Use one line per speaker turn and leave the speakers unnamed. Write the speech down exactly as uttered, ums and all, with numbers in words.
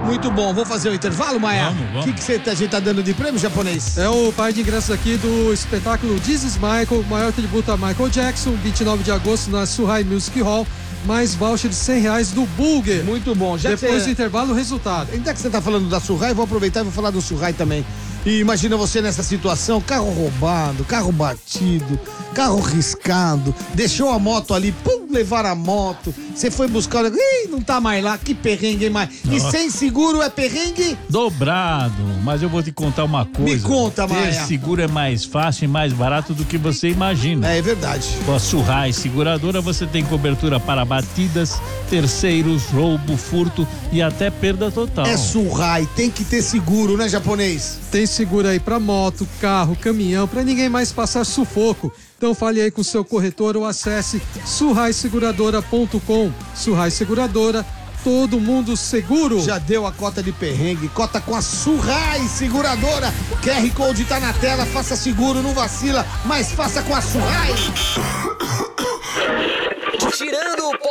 Muito bom. Vou fazer o intervalo, Maia?
Vamos, vamos.
O que, que você, a gente tá dando de prêmio, japonês?
É o par de ingressos aqui do espetáculo This is Michael, maior tributo a Michael Jackson, vinte e nove de agosto na Suhai Music Hall, mais voucher de cem reais do Bulger.
Muito bom. Já
Depois
você...
do intervalo, o resultado.
Ainda que você tá falando da Suhai, vou aproveitar e vou falar do Suhai também. E imagina você nessa situação, carro roubado, carro batido, carro riscado, deixou a moto ali, pum, levaram a moto, você foi buscar, ih, não tá mais lá, que perrengue, hein, mais. E sem seguro é perrengue?
Dobrado, mas eu vou te contar uma coisa.
Me conta, Maia.
Ter seguro é mais fácil e mais barato do que você imagina.
É, é verdade.
Com a Suhai Seguradora você tem cobertura para batidas, terceiros, roubo, furto e até perda total.
É Suhai, tem que ter seguro, né, japonês?
Tem seguro aí pra moto, carro, caminhão, pra ninguém mais passar sufoco. Então fale aí com o seu corretor ou acesse suhai seguradora ponto com. Suhai Seguradora, todo mundo seguro.
Já deu a cota de perrengue, cota com a Suhai Seguradora. Q R Code tá na tela, faça seguro, não vacila, mas faça com a Suhai.
Tirando o